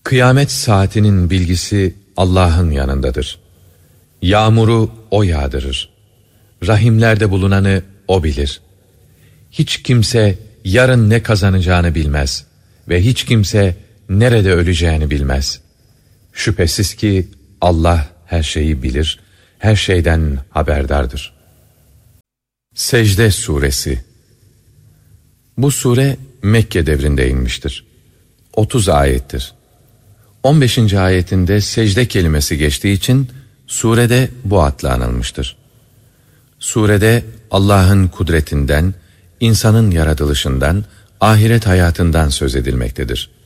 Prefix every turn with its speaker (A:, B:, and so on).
A: Kıyamet saatinin bilgisi Allah'ın yanındadır. Yağmuru O yağdırır. Rahimlerde bulunanı O bilir. Hiç kimse yarın ne kazanacağını bilmez ve hiç kimse nerede öleceğini bilmez. Şüphesiz ki Allah her şeyi bilir, her şeyden haberdardır. Secde Suresi. Bu sure Mekke devrinde inmiştir. 30 ayettir. 15. ayetinde secde kelimesi geçtiği için surede bu adla anılmıştır. Surede Allah'ın kudretinden, insanın yaratılışından, ahiret hayatından söz edilmektedir.